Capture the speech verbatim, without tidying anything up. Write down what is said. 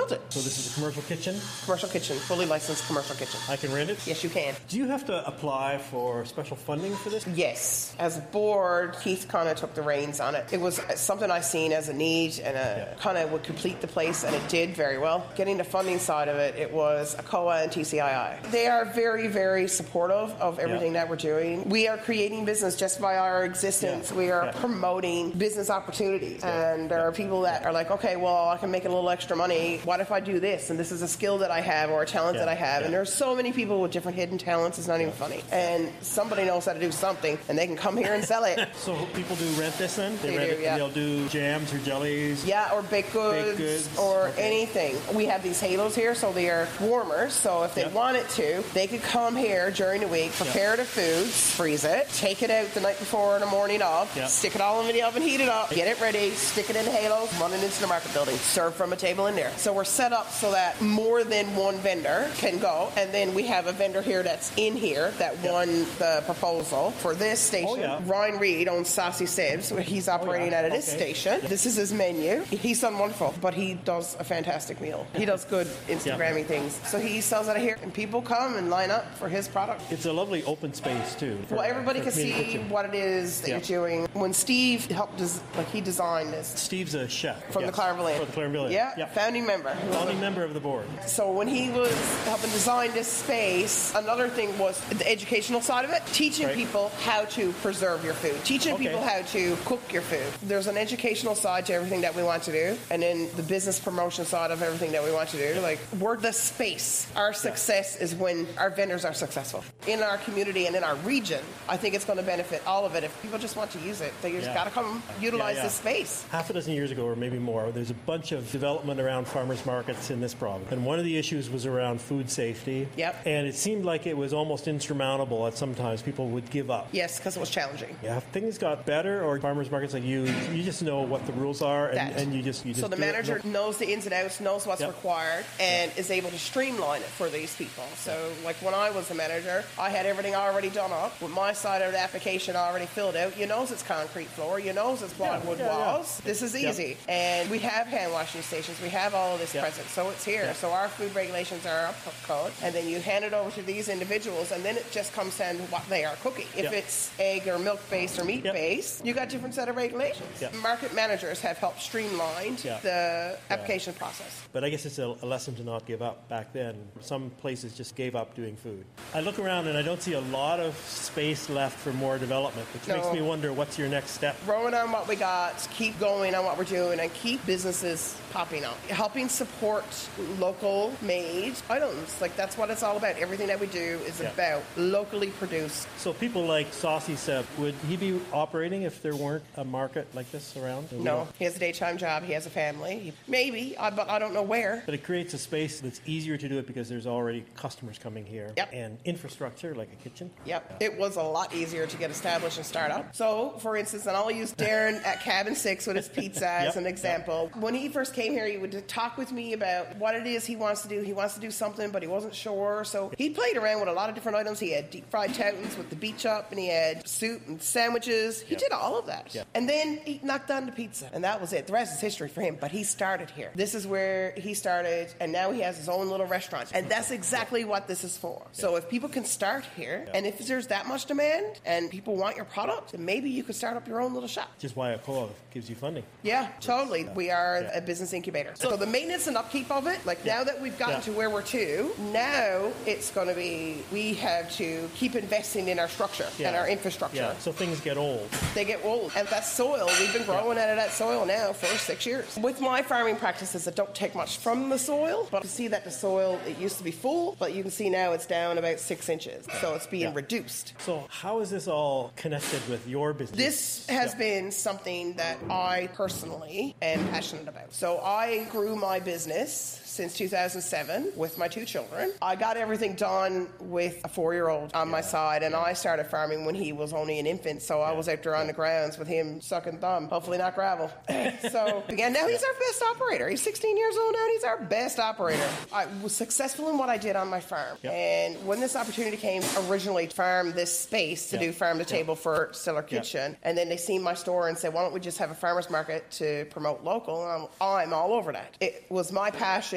built it. So this is a commercial kitchen? Commercial kitchen, fully licensed commercial kitchen. I can rent it? Yes, you can. Do you have to apply for special funding for this? Yes. As a board, Keith kind of took the reins on it. It was something I seen as a need and a yeah. kind of would complete the place, and it did very well. Getting the funding side of it, it was A C O A and T C I I. They are very, very supportive of everything yeah. that we're doing. We are creating business just by our existence. Yeah. We are yeah. promoting business opportunities. Yeah. And there yeah. are people that are like, okay, well, I can make a little extra money. What if I do this? And this is a skill that I have or a talent yeah. that I have. Yeah. And there's so many people with different hidden talents. It's not even funny. And somebody knows how to do something, and they can come here and sell it. So people do rent this then? They, they rent do, it, yeah. They'll do jams or jellies? Yeah, or baked goods, baked goods. or okay. anything. We have these halos here, so they are warmers. So if they yep. wanted to, they could come here during the week, prepare yep. the foods, freeze it, take it out the night before or the morning of, yep. stick it all in the oven, heat it up, get it ready, stick it in the halos, run it into the market building, serve from a table in there. So we're set up so that more than one vendor can go, and then we have a vendor here that's in here that yep. won the proposal for this station. Oh, yeah. Ryan Reed owns Saucy Sibs. He's operating oh, yeah. out of this okay. station. This is his menu. He's done wonderful, but he does a fantastic meal. He does good Instagramming yeah. things. So he sells out of here, and people come and line up for his product. It's a lovely open space, too. For, well, everybody can see kitchen. What it is that yeah. you're doing. When Steve helped, des- like he designed this. Steve's a chef. From yes. the Claremont. From the Claremont. Yeah, yeah, founding member. Founding member of the board. So when he was helping design this space, another thing was the educational side of it, teaching right. people how to preserve your food, teaching okay. people how to cook your food. There's an educational side to everything that we want to do, and then the business promotion side of everything that we want to do. Yeah. Like, we're the space. Our success yeah. is when our vendors are successful. In our community and in our region, I think it's going to benefit all of it. If people just want to use it, they just yeah. got to come utilize yeah, yeah. this space. Half a dozen years ago, or maybe more, there's a bunch of development around farmers markets in this province. And one of the issues was around food safety. Yep. And it seemed like it was almost insurmountable at sometimes. People would give up. Yes, because it was challenging. Yeah. Have things got better, or farmers markets like you, you just know what the rules are, and, and you just you just So the manager it. knows the ins and outs, knows what's yep. required, and yep. is able to streamline it for these people. So, like when I was the manager, I had everything already done up, with my side of the application already filled out. You knows it's concrete floor, you knows it's plywood yeah, yeah, walls. Yeah. This is easy. Yep. And we have hand washing stations, we have all of this yep. present, so it's here. Yep. So our food regulations are up code, and then you hand it over to these individuals, and then it just comes down to what they are cooking. If yep. it's egg or milk based or meat yep. based, you got a different set of regulations. Yep. Market managers have helped streamline yep. the application yeah. process. But I guess it's a, a lesson to not give up back then. Some places just gave up doing food. I look around and I don't see a lot of space left for more development, which no. makes me wonder, what's your next step? Growing on what we got, keep going on what we're doing, and keep businesses popping up. Helping support local made items. Like, that's what it's all about. Everything that we do is yeah. about locally produced. So people like Saucy Seb, would he be operating if there weren't a market like this around? No. He has a daytime job. He has a family. Maybe, but I don't know where. But it creates a space that's easier to do it because there's already customers coming here. Yep. And infrastructure, like a kitchen. Yep. Yeah. It was a lot easier to get established and start up. So, for instance, and I'll use Darren at Cabin Six with his pizza as yep. an example. Yep. When he first came here, he would talk with me about what it is he wants to do. He wants to do something, but he wasn't sure. So he played around with a lot of different items. He had deep fried toutons with the beach up, and he had soup and sandwiches. He yep. did all of that. Yep. And then he knocked down the pizza, and that was it. The rest is history for him, but he started here. This is where he started, and now he has his own little restaurant, and that's exactly what this is for. Yep. So if people can start here, yep. and if there's that much demand, and people want your product, then maybe you could start up your own little shop. Just why a co-op gives you funding. Yeah, totally. We are yeah. a business incubator. So the maintenance and upkeep of it, like yeah. now that we've gotten yeah. to where we're to, now it's going to be, we have to keep investing in our structure yeah. and our infrastructure. Yeah. So things get old. They get old. And that soil, we've been growing yeah. out of that soil now for six years. With my farming practices, I don't take much from the soil, but you see that the soil, it used to be full, but you can see now it's down about six inches. So it's being yeah. reduced. So how is this all connected with your business? This has yeah. been something that I personally am passionate about. So I grew my business since two thousand seven with my two children. I got everything done with a four-year-old on yeah. my side, and I started farming when he was only an infant, so I was out there on the grounds with him sucking thumb, hopefully not gravel. So again, now he's our best operator. He's sixteen years old now, and he's our best operator. I was successful in what I did on my farm, yep. and when this opportunity came originally to farm this space to yep. do farm to table yep. for Stellar Kitchen, yep. and then they seen my store and said, why don't we just have a farmer's market to promote local, and I'm, I'm all over that. It was my passion